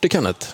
40, Kenneth.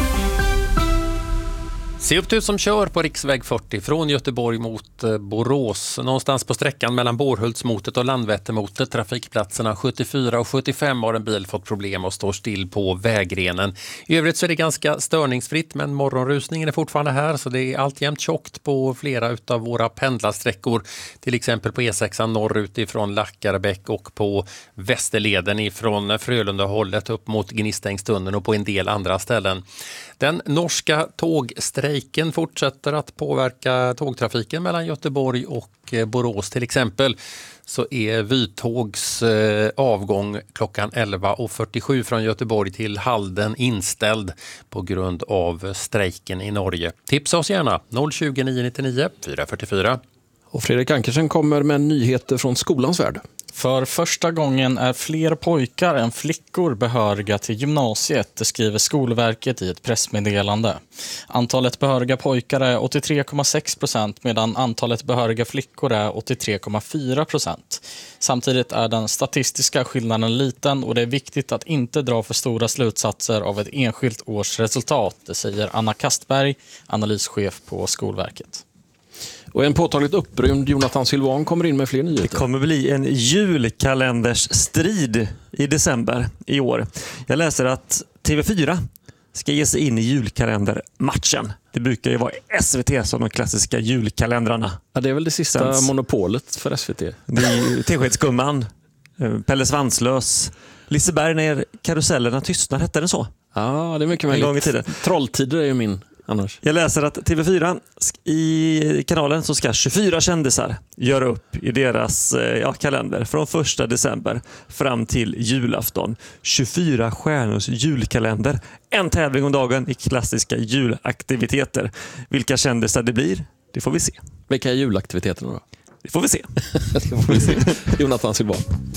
Se upp du som kör på riksväg 40 från Göteborg mot Borås. Någonstans på sträckan mellan Borhultsmotet och Landvettermotet, trafikplatserna 74 och 75, har en bil fått problem och står still på vägrenen. I övrigt så är det ganska störningsfritt, men morgonrusningen är fortfarande här, så det är alltjämt tjockt på flera utav våra pendlarsträckor. Till exempel på E6 norrut ifrån Lackarbäck och på Västerleden ifrån Frölundahållet upp mot Gnistängstunneln och på en del andra ställen. Den norska tågstrejken fortsätter att påverka tågtrafiken mellan Göteborg och Borås. Till exempel så är Vytågs avgång klockan 11.47 från Göteborg till Halden inställd på grund av strejken i Norge. Tipsa oss gärna 020 999 444. Och Fredrik Ankersen kommer med nyheter från skolans värld. För första gången är fler pojkar än flickor behöriga till gymnasiet, det skriver Skolverket i ett pressmeddelande. Antalet behöriga pojkar är 83,6% medan antalet behöriga flickor är 83,4%. Samtidigt är den statistiska skillnaden liten och det är viktigt att inte dra för stora slutsatser av ett enskilt års resultat, det säger Anna Kastberg, analyschef på Skolverket. Och en påtagligt upprymd Jonathan Silvan kommer in med fler nyheter. Det kommer bli en julkalendersstrid i december i år. Jag läser att TV4 ska ge sig in i julkalendermatchen. Det brukar ju vara SVT som de klassiska julkalendrarna. Ja, det är väl det sista monopolet för SVT. Det är ju Teskedsgumman, Pelle Svanslös, Liseberg när karusellerna tystnar, hette det så? Ja, det är mycket möjligt. Trolltider är ju min annars. Jag läser att TV4 i kanalen så ska 24 kändisar göra upp i deras kalender från 1 december fram till julafton. 24 stjärnors julkalender. En tävling om dagen i klassiska julaktiviteter. Vilka kändisar det blir, det får vi se. Vilka är julaktiviteterna då? Det får vi se. Det får vi se. Jonathan Silvan.